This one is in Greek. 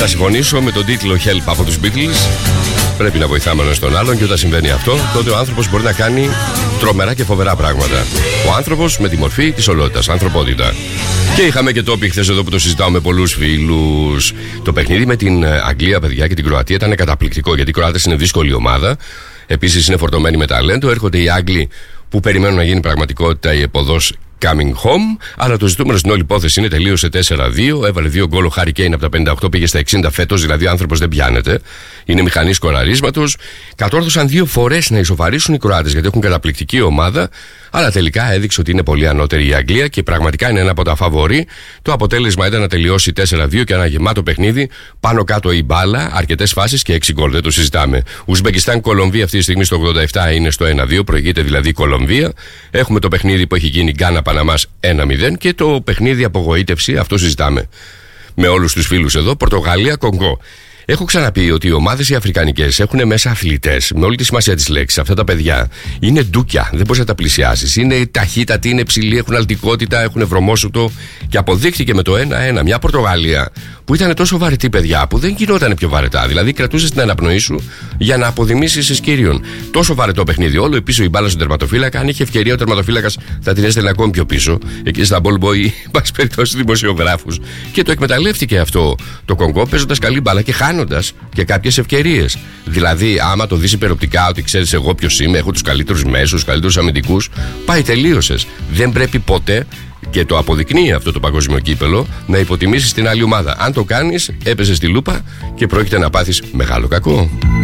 Θα συμφωνήσω με τον τίτλο Help από τους Beatles. Πρέπει να βοηθάμε έναν στον άλλον και όταν συμβαίνει αυτό, τότε ο άνθρωπος μπορεί να κάνει τρομερά και φοβερά πράγματα. Ο άνθρωπος με τη μορφή της ολότητας, ανθρωπότητα. Και είχαμε και topic χθες εδώ που το συζητάω με πολλούς φίλους. Το παιχνίδι με την Αγγλία, παιδιά, και την Κροατία ήταν καταπληκτικό, γιατί οι Κροάτες είναι δύσκολη ομάδα. Επίσης είναι φορτωμένοι με ταλέντο. Έρχονται οι Άγγλοι που περιμένουν να γίνει πραγματικότητα η εποδός coming home. Αλλά το ζητούμενο στην όλη υπόθεση είναι τελείωσε 4-2. Έβαλε 2 γκολ ο Χάρι Κέιν από τα 58, πήγε στα 60 φέτος. Δηλαδή ο άνθρωπος δεν πιάνεται. Είναι μηχανή σκοραρίσματος. Κατόρθωσαν 2 φορές να ισοφαρίσουν οι Κροάτες, γιατί έχουν καταπληκτική ομάδα. Αλλά τελικά έδειξε ότι είναι πολύ ανώτερη η Αγγλία και πραγματικά είναι ένα από τα φαβορί. Το αποτέλεσμα ήταν να τελειώσει 4-2 και ένα γεμάτο παιχνίδι. Πάνω κάτω η μπάλα, αρκετές φάσεις και 6 γκολ. Δεν το συζητάμε. Ουσμπεκιστάν-Κολομβία αυτή τη στιγμή στο 87 είναι στο 1-2. Προηγείται δηλαδή η Κολομβία. Έχουμε το παιχνίδι που έχει γίνει Γκάνα-Παναμάς 1-0 και το παιχνίδι απογοήτευση. Αυτό συζητάμε με όλους τους φίλους εδώ. Πορτογαλία-Κονγκό. Έχω ξαναπεί ότι οι ομάδες οι αφρικανικές έχουν μέσα αθλητές, με όλη τη σημασία της λέξης. Αυτά τα παιδιά είναι ντούκια, δεν μπορείς να τα πλησιάσεις. Είναι ταχύτατοι, είναι ψηλοί, έχουν αλτικότητα, έχουν βρωμόσουτο. Και αποδείχθηκε με το 1-1 μια Πορτογαλία που ήταν τόσο βαρετή, παιδιά, που δεν γινόταν πιο βαρετά. Δηλαδή κρατούσες την αναπνοή σου για να αποδημήσεις εις κύριον. Τόσο βαρετό παιχνίδι όλο. Πίσω η μπάλα στον τερματοφύλακα. Αν είχε ευκαιρία ο τερματοφύλακας θα την έστελνε ακόμη πιο πίσω. Εκεί στα ball boy, πας περιπτώσει δημοσιογράφους. Και το εκμεταλλεύτηκε αυτό το Κονγκό παίζοντας καλή μπάλα και χάνοντας και κάποιες ευκαιρίες. Δηλαδή, άμα το δεις υπεροπτικά ότι ξέρεις εγώ ποιος είμαι, έχω τους καλύτερους μέσους, τους καλύτερους αμυντικούς, πάει, τελείωσες. Δεν πρέπει ποτέ, και το αποδεικνύει αυτό το παγκόσμιο κύπελο, να υποτιμήσεις την άλλη ομάδα. Αν το κάνεις, έπαιζες στη λούπα και πρόκειται να πάθεις μεγάλο κακό.